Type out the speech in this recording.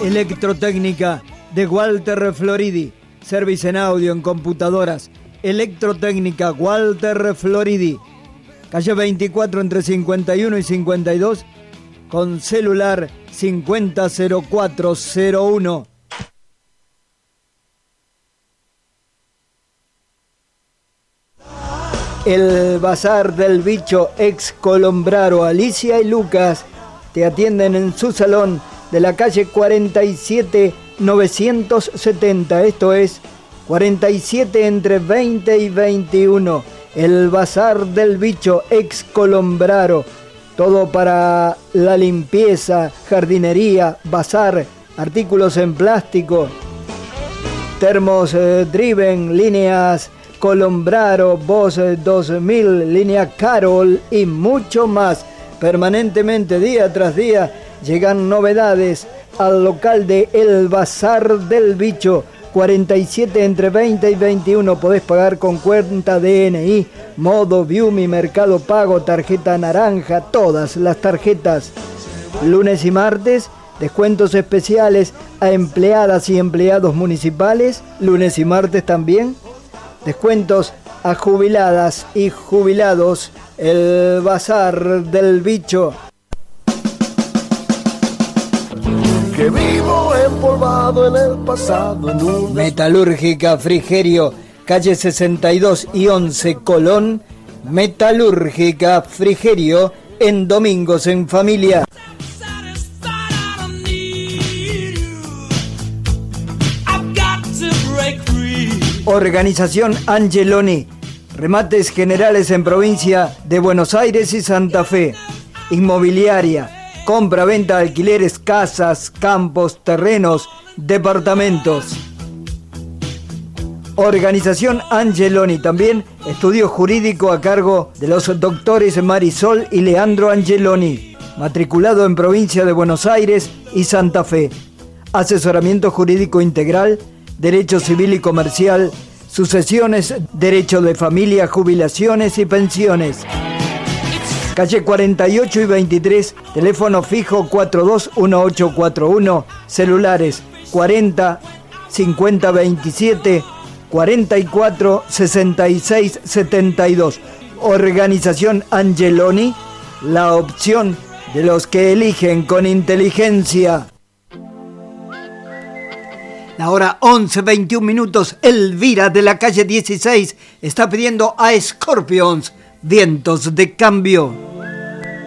Electrotécnica de Walter Floridi. Service en audio, en computadoras. Electrotécnica Walter Floridi. Calle 24 entre 51 y 52. Con celular 500401. El Bazar del Bicho ex Colombraro. Alicia y Lucas te atienden en su salón de la calle 47-970. Esto es 47 entre 20 y 21. El Bazar del Bicho ex Colombraro. Todo para la limpieza, jardinería, bazar, artículos en plástico, termos Driven, líneas Colombraro, Boss 2000, línea Carol y mucho más. Permanentemente, día tras día, llegan novedades al local de El Bazar del Bicho. 47 entre 20 y 21. Podés pagar con cuenta DNI, Modo, Viumi, Mercado Pago, tarjeta naranja, todas las tarjetas. Lunes y martes, descuentos especiales a empleadas y empleados municipales. Lunes y martes también. Descuentos a jubiladas y jubilados. El Bazar del Bicho. Que vivo empolvado en el pasado. Metalúrgica Frigerio, calle 62 y 11 Colón. Metalúrgica Frigerio, en domingos en familia. Organización Angeloni. Remates generales en provincia de Buenos Aires y Santa Fe. Inmobiliaria. Compra, venta, alquileres, casas, campos, terrenos, departamentos. Organización Angeloni. También estudio jurídico a cargo de los doctores Marisol y Leandro Angeloni. Matriculado en provincia de Buenos Aires y Santa Fe. Asesoramiento jurídico integral, derecho civil y comercial, sucesiones, derecho de familia, jubilaciones y pensiones. Calle 48 y 23, teléfono fijo 421841, celulares 40 50 27 44 66 72. Organización Angeloni, la opción de los que eligen con inteligencia. La hora 11:21. Elvira de la calle 16 está pidiendo a Scorpions, Vientos de Cambio.